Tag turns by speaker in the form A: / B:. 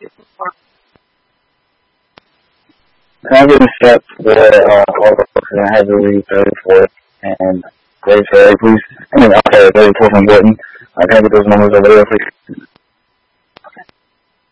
A: Can I get a step for all the folks that have the read 34th and Grace Ferry, please? I mean, okay, 34th and Wharton. Can I get those numbers over there, please?